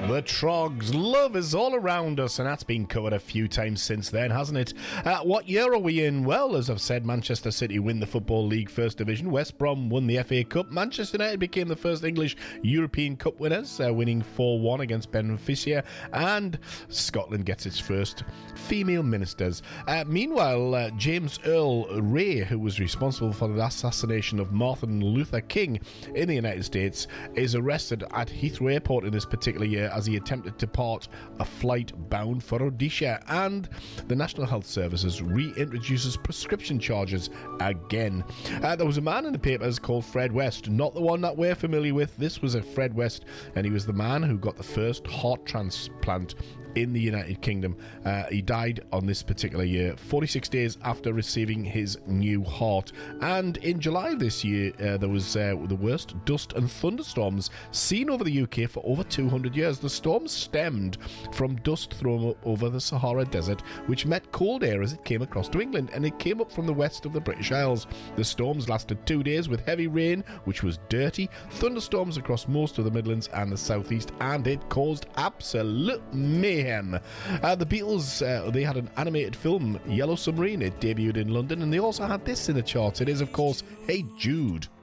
The Trogs, love is all around us, and that's been covered a few times since then, hasn't it? What year are we in? Well, as I've said, Manchester City win the Football League First Division, West Brom won the FA Cup, Manchester United became the first English European Cup winners, winning 4-1 against Benfica, and Scotland gets its first female ministers. Meanwhile, James Earl Ray, who was responsible for the assassination of Martin Luther King in the United States, is arrested at Heathrow Airport in this particular year as he attempted to part a flight bound for Rhodesia, and the National Health Services reintroduces prescription charges again. There was a man in the papers called Fred West, not the one that we're familiar with. This was a Fred West, and he was the man who got the first heart transplant in the United Kingdom. He died on this particular year, 46 days after receiving his new heart. And in July of this year, there was the worst dust and thunderstorms seen over the UK for over 200 years. The storms stemmed from dust thrown over the Sahara Desert, which met cold air as it came across to England, and it came up from the west of the British Isles. The storms lasted 2 days with heavy rain, which was dirty, thunderstorms across most of the Midlands and the southeast, and it caused absolute mayhem. The Beatles, they had an animated film, Yellow Submarine. It debuted in London, and they also had this in the charts. It is, of course, Hey Jude.